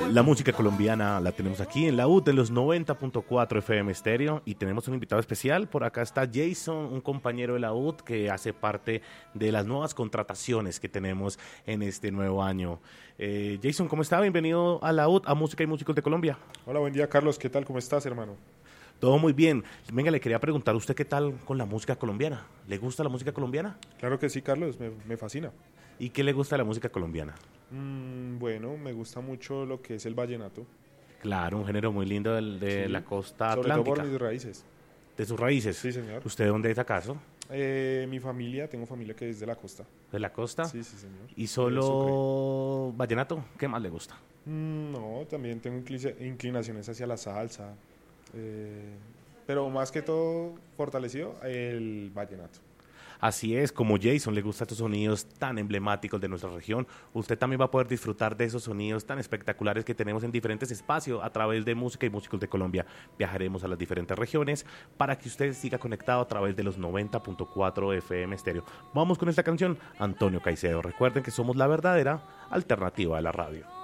La música colombiana la tenemos aquí en la UT, en los 90.4 FM Estéreo, y tenemos un invitado especial. Por acá está Jason, un compañero de la UT que hace parte de las nuevas contrataciones que tenemos en este nuevo año. Jason, ¿cómo está? Bienvenido a la UT, a Música y Músicos de Colombia. Hola, buen día, Carlos. ¿Qué tal? ¿Cómo estás, hermano? Todo muy bien. Venga, le quería preguntar, ¿usted qué tal con la música colombiana? ¿Le gusta la música colombiana? Claro que sí, Carlos. Me fascina. ¿Y qué le gusta de la música colombiana? Bueno, me gusta mucho lo que es el vallenato. Claro, un género muy lindo de Sí, la costa sobre todo atlántica. por mis raíces. De sus raíces. Sí, señor. ¿Usted de dónde es acaso? Mi familia, tengo familia que es de la costa. ¿De la costa? Sí, sí, señor. ¿Y De Sucre. solo vallenato? ¿Qué más le gusta? No, también tengo inclinaciones hacia la salsa. Pero más que todo, fortalecido el vallenato. Así es, como Jason le gusta estos sonidos tan emblemáticos de nuestra región, usted también va a poder disfrutar de esos sonidos tan espectaculares que tenemos en diferentes espacios a través de Música y Músicos de Colombia. Viajaremos a las diferentes regiones para que usted siga conectado a través de los 90.4 FM Estéreo. Vamos con esta canción, Antonio Caicedo. Recuerden que somos la verdadera alternativa de la radio.